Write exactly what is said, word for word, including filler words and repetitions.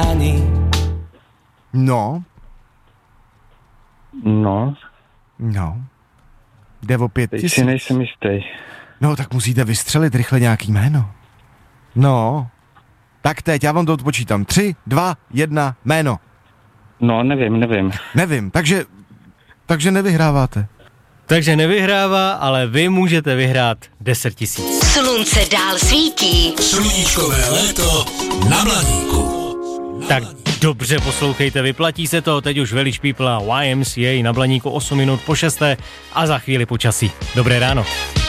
No. No. No. Jde o pět Teď tisíc. si nejsem jistý. No, tak musíte vystřelit rychle nějaký jméno. No. Tak teď, já vám to odpočítám. Tři, dva, jedna, jméno. No, nevím, nevím. Nevím, takže, takže nevyhráváte. Takže nevyhrává, ale vy můžete vyhrát deset tisíc. Slunce dál svítí. Sluníčkové léto na Blaníku. Tak dobře poslouchejte, vyplatí se to, teď už Village People a Y M C A na Blaníku osm minut po šesté a za chvíli počasí. Dobré ráno.